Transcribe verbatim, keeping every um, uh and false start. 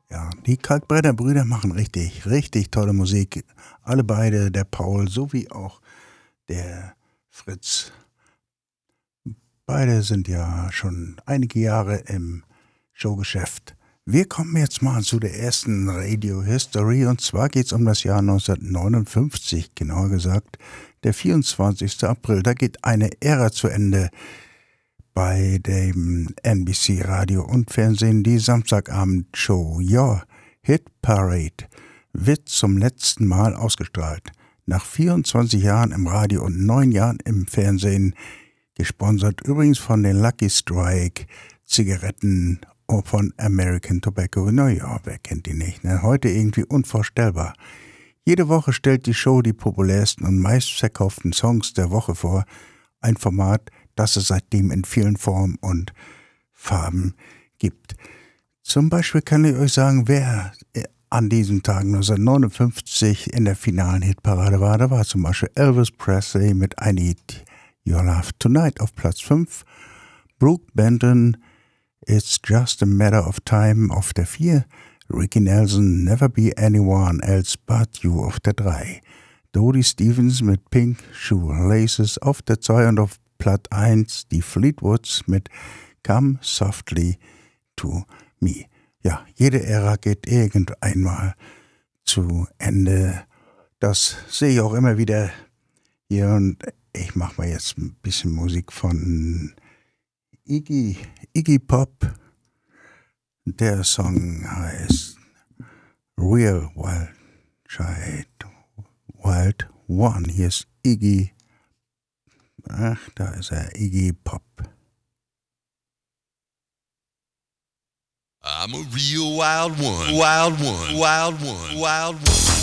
Ja, die Kalkbrenner Brüder machen richtig, richtig tolle Musik. Alle beide, der Paul sowie auch der Fritz. Beide sind ja schon einige Jahre im Showgeschäft. Wir kommen jetzt mal zu der ersten Radio History und zwar geht es um das Jahr neunzehnhundertneunundfünfzig, genauer gesagt der vierundzwanzigster April. Da geht eine Ära zu Ende bei dem N B C Radio und Fernsehen. Die Samstagabendshow Your Hit Parade wird zum letzten Mal ausgestrahlt. Nach vierundzwanzig Jahren im Radio und neun Jahren im Fernsehen, gesponsert übrigens von den Lucky Strike Zigaretten von American Tobacco. Naja, wer kennt die nicht, ne? Heute irgendwie unvorstellbar. Jede Woche stellt die Show die populärsten und meistverkauften Songs der Woche vor. Ein Format, das es seitdem in vielen Formen und Farben gibt. Zum Beispiel kann ich euch sagen, wer an diesem Tag neunzehnhundertneunundfünfzig in der finalen Hitparade war. Da war zum Beispiel Elvis Presley mit I Need Your Love Tonight auf Platz fünf. Brooke Benton, It's Just a Matter of Time auf der vier. Ricky Nelson, Never Be Anyone Else But You auf der drei. Dodie Stevens mit Pink Shoelaces auf der zwei und auf Platz eins. Die Fleetwoods mit Come Softly to Me. Ja, jede Ära geht irgendeinmal zu Ende. Das sehe ich auch immer wieder hier und ich mache mal jetzt ein bisschen Musik von Iggy, Iggy Pop. Der Song heißt Real Wild Child, Wild One. Hier ist Iggy, ach, da ist er, Iggy Pop. I'm a real wild one, wild one, wild one, wild one.